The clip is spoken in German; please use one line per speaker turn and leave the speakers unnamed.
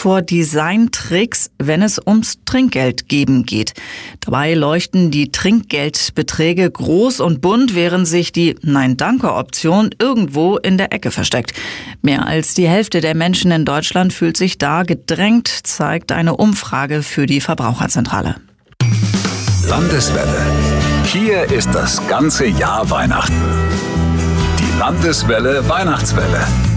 vor Designtricks, wenn es ums Trinkgeld geben geht. Dabei leuchten die Trinkgeldbeträge groß und bunt, während sich die Nein-Danke-Option irgendwo in der Ecke versteckt. Mehr als die Hälfte der Menschen in Deutschland fühlt sich da gedrängt, zeigt eine Umfrage für die Verbraucherzentrale.
Landeswelle. Hier ist das ganze Jahr Weihnachten. Die Landeswelle Weihnachtswelle.